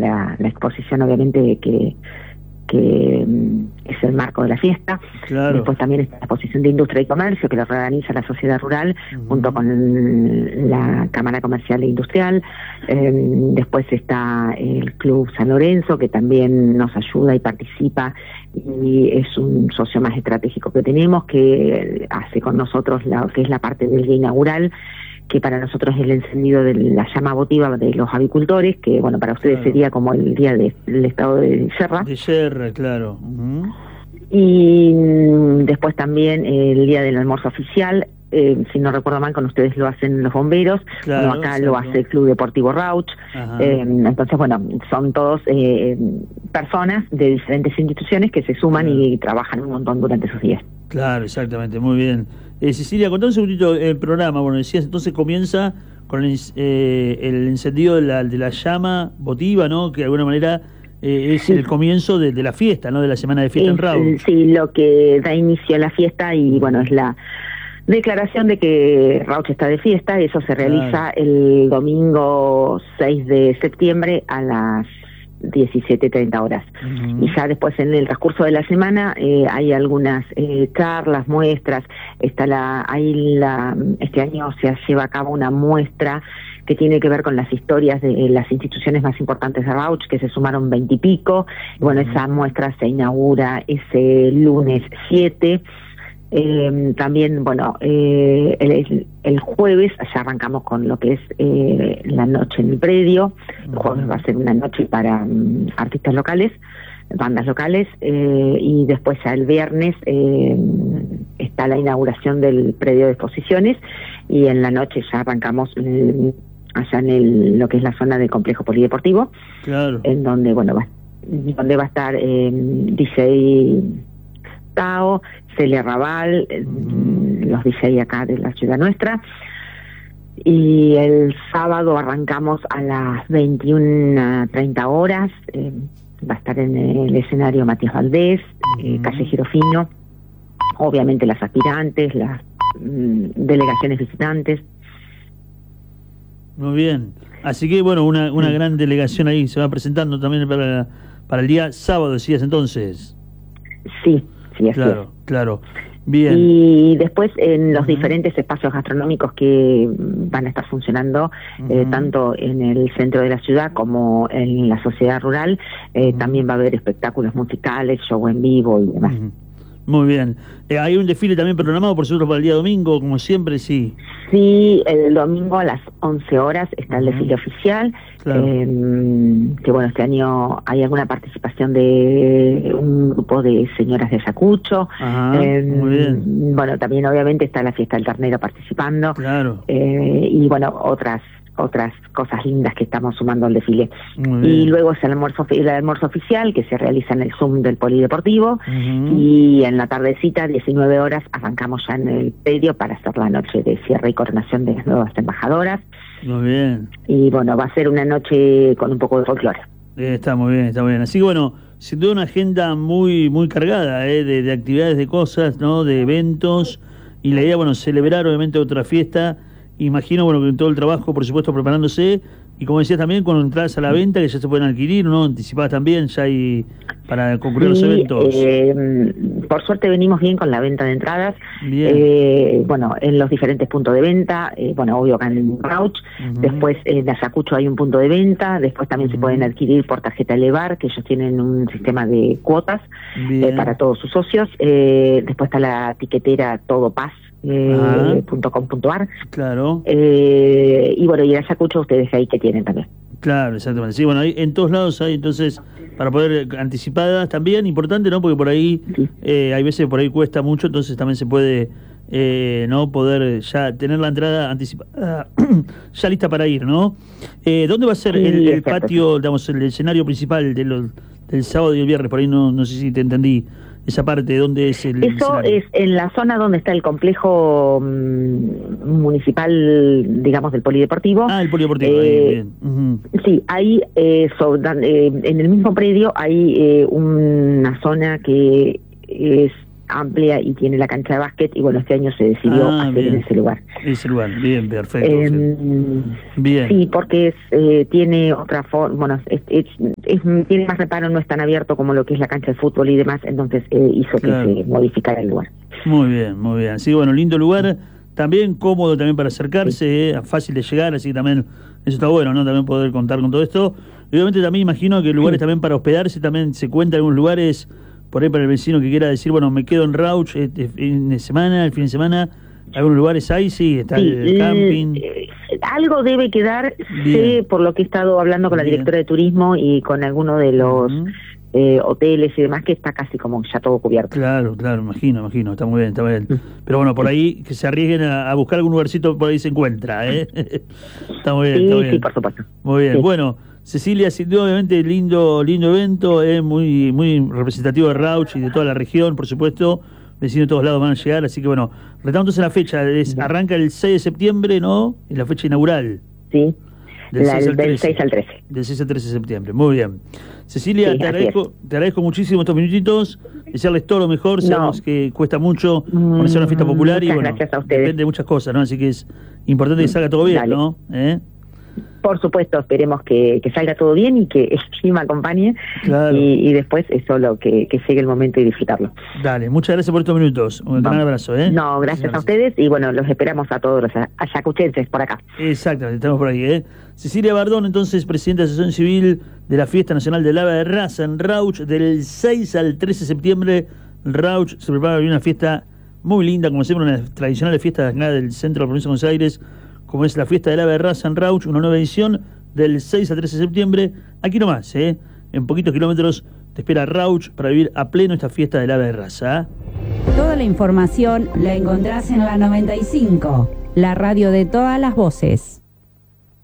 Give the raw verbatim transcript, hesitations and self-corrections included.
la, la exposición, obviamente, que que es el marco de la fiesta. Claro. Después también está la exposición de industria y comercio, que lo organiza la sociedad rural, uh-huh, junto con la Cámara Comercial e Industrial. Eh, después está el Club San Lorenzo, que también nos ayuda y participa, y es un socio más estratégico que tenemos, que hace con nosotros lo que es la parte del día inaugural, que para nosotros es el encendido de la llama votiva de los avicultores, que bueno, para ustedes claro. sería como el día de, del estado de Serra. De Serra, claro. Uh-huh. Y después también el día del almuerzo oficial, eh, si no recuerdo mal, con ustedes lo hacen los bomberos, claro, bueno, acá exacto. lo hace el Club Deportivo Rauch. Eh, entonces, bueno, son todos eh, personas de diferentes instituciones que se suman claro. y trabajan un montón durante esos días. Claro, exactamente, muy bien. Eh, Cecilia, contá un segundito el programa. Bueno, decías, entonces comienza con el, eh, el encendido de la, de la llama votiva, ¿no? Que de alguna manera eh, es sí. el comienzo de, de la fiesta, ¿no? De la semana de fiesta es, en Rauch. Sí, lo que da inicio a la fiesta y, bueno, es la declaración de que Rauch está de fiesta. Eso se realiza claro. el domingo seis de septiembre a las diecisiete treinta horas. Uh-huh. Y ya después en el transcurso de la semana eh, hay algunas eh, charlas, muestras. Está la, hay la, este año se lleva a cabo una muestra que tiene que ver con las historias de las instituciones más importantes de Rauch, que se sumaron veintipico. Y bueno, uh-huh. esa muestra se inaugura ese lunes siete. Eh, también, bueno, eh, el, el jueves ya arrancamos con lo que es eh, la noche en el predio. El jueves va a ser una noche para um, artistas locales, bandas locales, eh, y después ya el viernes eh, está la inauguración del predio de exposiciones, y en la noche ya arrancamos eh, allá en el, lo que es la zona del complejo polideportivo, claro. en donde, bueno, va, donde va a estar eh, D J Tao, Celia Raval, uh-huh. los D J acá de la ciudad nuestra. Y el sábado arrancamos a las veintiuna treinta horas, eh, va a estar en el escenario Matías Valdés, uh-huh. eh, calle Girofino, obviamente las aspirantes, las mm, delegaciones visitantes. Muy bien, así que bueno, una, una sí. gran delegación ahí se va presentando también para, para el día sábado, decías entonces. Sí. Sí, así claro, es. claro. Bien. Y después en los uh-huh. diferentes espacios gastronómicos que van a estar funcionando, uh-huh. eh, tanto en el centro de la ciudad como en la sociedad rural, eh, uh-huh. también va a haber espectáculos musicales, show en vivo y demás. Uh-huh. Muy bien. Eh, ¿Hay un desfile también programado, por supuesto, para el día domingo, como siempre? Sí. Sí, el domingo a las once horas está el desfile uh-huh. oficial. Claro. Eh, que bueno, este año hay alguna participación de un grupo de señoras de Ayacucho. Ajá, eh, muy bien. Bueno, también obviamente está la fiesta del ternero participando. Claro. Eh, y bueno, otras otras cosas lindas que estamos sumando al desfile. Y luego es el almuerzo, el almuerzo oficial que se realiza en el Zoom del Polideportivo, uh-huh. y en la tardecita, diecinueve horas, arrancamos ya en el predio para hacer la noche de cierre y coronación de las nuevas embajadoras. Muy bien. Y bueno, va a ser una noche con un poco de folclore. Eh, está muy bien, está muy bien. Así que bueno, sin duda una agenda muy muy cargada eh, de, de actividades, de cosas, ¿no? De eventos, y la idea, bueno, celebrar obviamente otra fiesta. Imagino, bueno, que todo el trabajo, por supuesto, preparándose, y como decías también, con entradas a la venta que ya se pueden adquirir, ¿no? Anticipadas también, ya hay para concluir sí, los eventos. Eh, por suerte venimos bien con la venta de entradas. Bien. Eh, bueno, en los diferentes puntos de venta, eh, bueno, obvio acá en Rauch, uh-huh. después en Ayacucho hay un punto de venta, después también uh-huh. se pueden adquirir por tarjeta Elevar, que ellos tienen un sistema de cuotas eh, para todos sus socios. Eh, después está la tiquetera Todo Paz, Eh, punto com punto ar. Claro. Eh, y bueno, y el Ayacucho ustedes ahí que tienen también. Claro, exactamente. Sí, bueno, ahí en todos lados hay, entonces, para poder anticipadas también, importante, ¿no? Porque por ahí, sí. eh, hay veces por ahí cuesta mucho, entonces también se puede, eh, ¿no? Poder ya tener la entrada anticipada, ya lista para ir, ¿no? Eh, ¿Dónde va a ser sí, el, el patio, digamos, el escenario principal de los, del sábado y el viernes? Por ahí no, no sé si te entendí. Esa parte, ¿dónde es el Eso escenario? Es en la zona donde está el complejo mmm, municipal, digamos, del polideportivo. Ah, el polideportivo, eh, ahí, bien. Uh-huh. Sí, ahí, eh, so, eh, en el mismo predio hay eh, una zona que es amplia y tiene la cancha de básquet, y bueno, este año se decidió ah, hacer bien. en ese lugar. Ese lugar, bien, perfecto. Eh, bien. Sí, porque es, eh, tiene otra forma, bueno, es, es, es, tiene más reparo, no es tan abierto como lo que es la cancha de fútbol y demás, entonces eh, hizo claro. que se modificara el lugar. Muy bien, muy bien. Así que bueno, lindo lugar, también cómodo también para acercarse, sí. eh, fácil de llegar, así que también eso está bueno, ¿no? También poder contar con todo esto. Y obviamente también imagino que lugares sí. también para hospedarse, también se cuenta algunos lugares por ahí para el vecino que quiera decir, bueno, me quedo en Rauch este fin de semana, el fin de semana, algunos lugares ahí, sí, está sí, el camping. Eh, algo debe quedar, sé, por lo que he estado hablando con la Bien. directora de turismo y con alguno de los uh-huh. eh, hoteles y demás, que está casi como ya todo cubierto. Claro, claro, imagino, imagino, está muy bien, está muy bien. Uh-huh. Pero bueno, por ahí que se arriesguen a, a buscar algún lugarcito, por ahí se encuentra, ¿eh? Está muy bien, sí, está muy bien. Sí, por supuesto. Muy bien, sí. Bueno, Cecilia, sin duda, obviamente, lindo, lindo evento, es eh, muy, muy representativo de Rauch y de toda la región, por supuesto. Vecinos de todos lados van a llegar, así que bueno, retomamos la fecha, es, arranca el seis de septiembre, ¿no? Es la fecha inaugural. Sí, del, la, seis, al del seis al trece. Del seis al trece de septiembre, muy bien. Cecilia, sí, te, agradezco, te agradezco muchísimo estos minutitos, desearles todo lo mejor, no. sabemos que cuesta mucho organizar una fiesta popular Muchas y bueno, gracias a ustedes. depende de muchas cosas, ¿no? Así que es importante que salga todo bien, Dale. ¿no? ¿Eh? Por supuesto, esperemos que, que salga todo bien y que el clima acompañe claro. y, y después es solo que, que llegue el momento y disfrutarlo. Dale, muchas gracias por estos minutos. Un gran abrazo. ¿eh? No, gracias, gracias a ustedes y bueno, los esperamos a todos los ayacuchenses por acá. Exactamente, estamos por ahí. ¿eh? Cecilia Bardón, entonces, presidenta de Asociación Civil de la Fiesta Nacional del Ave de Raza en Rauch, del seis al trece de septiembre. Rauch se prepara una fiesta muy linda, como siempre, una tradicional fiesta del centro de la provincia de Buenos Aires, como es la fiesta del ave de raza en Rauch, una nueva edición del seis al trece de septiembre, aquí nomás, ¿eh? En poquitos kilómetros te espera Rauch para vivir a pleno esta fiesta del ave de raza. ¿eh? Toda la información la encontrás en la noventa y cinco, la radio de todas las voces.